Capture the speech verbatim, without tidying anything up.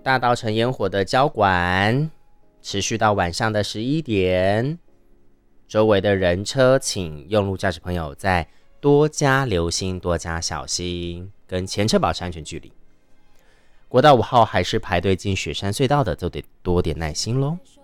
大稻埕烟火的交管持续到晚上的十一点，周围的人车请用路驾驶朋友再多加留心，多加小心，跟前车保持安全距离。国道五号还是排队进雪山隧道的，就得多点耐心咯。